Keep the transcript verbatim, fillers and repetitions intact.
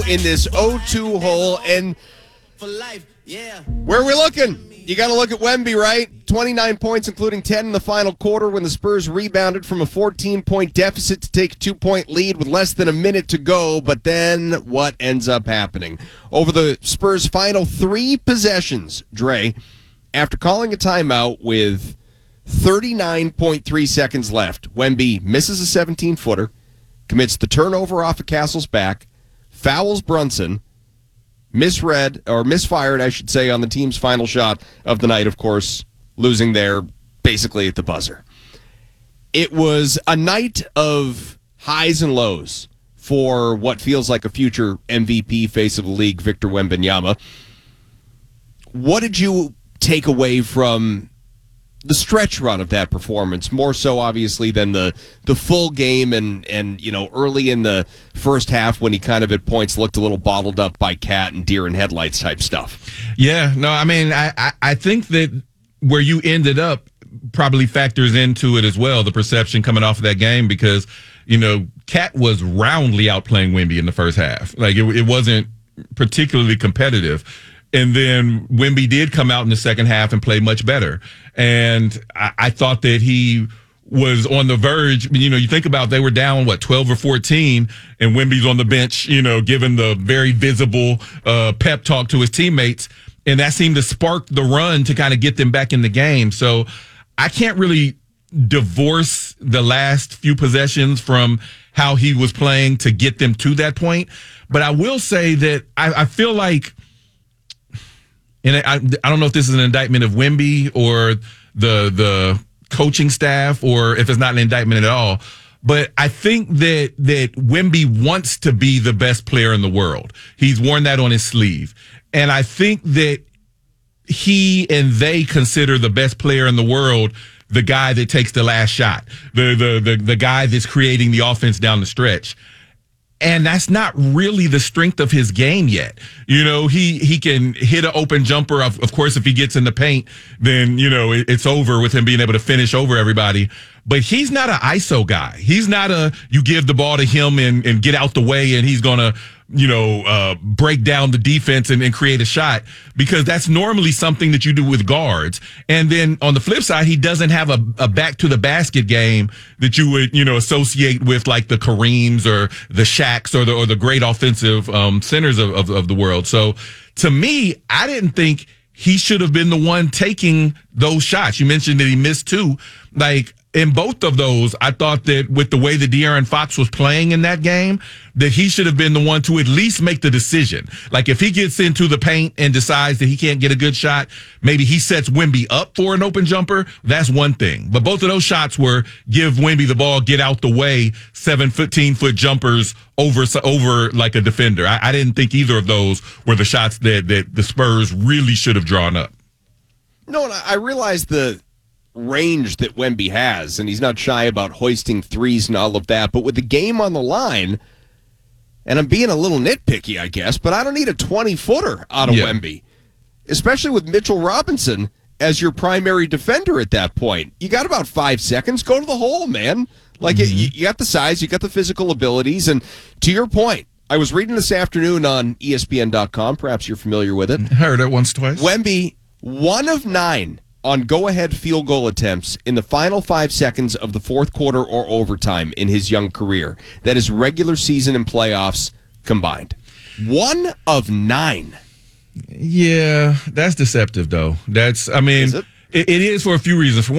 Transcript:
in this oh two hole. And For life, yeah. where are we looking? You got to look at Wemby, right? twenty-nine points, including ten in the final quarter when the Spurs rebounded from a fourteen-point deficit to take a two-point lead with less than a minute to go. But then what ends up happening? Over the Spurs' final three possessions, Dre, after calling a timeout with thirty-nine point three seconds left, Wemby misses a seventeen-footer, commits the turnover off of Castle's back, fouls Brunson, misread, or misfired, I should say, on the team's final shot of the night, of course, losing there basically at the buzzer. It was a night of highs and lows for what feels like a future M V P face of the league, Victor Wembanyama. What did you take away from the stretch run of that performance, more so obviously than the the full game and and you know early in the first half when he kind of at points looked a little bottled up by Cat and deer in headlights type stuff? Yeah, no, I mean, I, I, I think that where you ended up probably factors into it as well, the perception coming off of that game, because, you know, Cat was roundly outplaying Wemby in the first half. Like, it, it wasn't particularly competitive. And then Wemby did come out in the second half and play much better. And I, I thought that he was on the verge. You know, you think about they were down, what, twelve or fourteen, and Wemby's on the bench, you know, giving the very visible uh, pep talk to his teammates. And that seemed to spark the run to kind of get them back in the game. So I can't really divorce the last few possessions from how he was playing to get them to that point. But I will say that I, I feel like, and I, I don't know if this is an indictment of Wemby or the the coaching staff, or if it's not an indictment at all, but I think that that Wemby wants to be the best player in the world. He's worn that on his sleeve. And I think that he and they consider the best player in the world the guy that takes the last shot, the the the, the guy that's creating the offense down the stretch. And that's not really the strength of his game yet. You know, he, he can hit an open jumper. Of, of course, if he gets in the paint, then, you know, it, it's over with him being able to finish over everybody. But he's not an I S O guy. He's not a, you give the ball to him and, and get out the way and he's going to, you know, uh, break down the defense and, and create a shot, because that's normally something that you do with guards. And then on the flip side, he doesn't have a, a back to the basket game that you would, you know, associate with like the Kareems or the Shaqs or the, or the great offensive, um, centers of, of, of the world. So to me, I didn't think he should have been the one taking those shots. You mentioned that he missed two. Like, in both of those, I thought that with the way that De'Aaron Fox was playing in that game, that he should have been the one to at least make the decision. Like, if he gets into the paint and decides that he can't get a good shot, maybe he sets Wemby up for an open jumper. That's one thing. But both of those shots were give Wemby the ball, get out the way, seven, fifteen-foot jumpers over over like a defender. I, I didn't think either of those were the shots that, that the Spurs really should have drawn up. No, and I realize the range that Wemby has, and he's not shy about hoisting threes and all of that, but with the game on the line, and I'm being a little nitpicky, I guess, but I don't need a twenty-footer out of yeah. Wemby, especially with Mitchell Robinson as your primary defender at that point. You got about five seconds. Go to the hole, man. Like, mm-hmm. you, you got the size, you got the physical abilities, and to your point, I was reading this afternoon on E S P N dot com. Perhaps you're familiar with it. Heard it once, twice. Wemby, one of nine on go-ahead field goal attempts in the final five seconds of the fourth quarter or overtime in his young career. That is regular season and playoffs combined. One of nine. Yeah, that's deceptive, though. That's, I mean, Is it? It, it is for a few reasons. For